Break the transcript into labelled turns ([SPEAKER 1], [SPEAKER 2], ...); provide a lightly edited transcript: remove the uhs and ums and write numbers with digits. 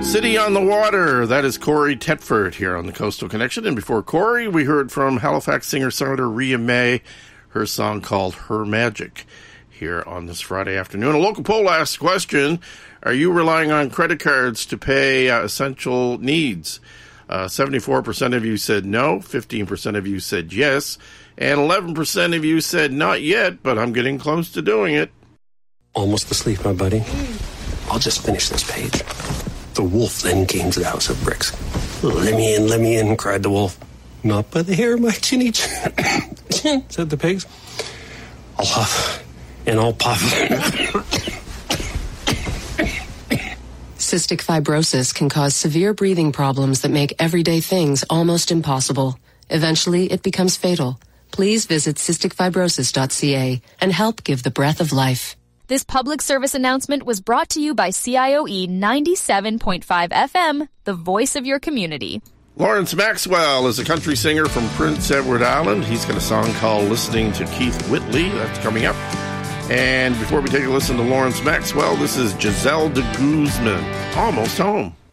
[SPEAKER 1] City on the Water. That is Corey Tetford here on the Coastal Connection. And before Corey, we heard from Halifax singer-songwriter Rhea May, her song called Her Magic, here on this Friday afternoon. A local poll asks the question, are you relying on credit cards to pay essential needs? 74% of you said no, 15% of you said yes, and 11% of you said not yet, but I'm getting close to doing it.
[SPEAKER 2] Almost asleep, my buddy. I'll just finish this page. The wolf then came to the house of bricks. Let me in, cried the wolf. Not by the hair of my chinny chin, said the pigs. I'll huff and I'll puff.
[SPEAKER 3] Cystic fibrosis can cause severe breathing problems that make everyday things almost impossible. Eventually, it becomes fatal. Please visit cysticfibrosis.ca and help give the breath of life.
[SPEAKER 4] This public service announcement was brought to you by CIOE 97.5 FM, the voice of your community.
[SPEAKER 1] Lawrence Maxwell is a country singer from Prince Edward Island. He's got a song called Listening to Keith Whitley. That's coming up. And before we take a listen to Lawrence Maxwell, this is Giselle de Guzman, Almost Home.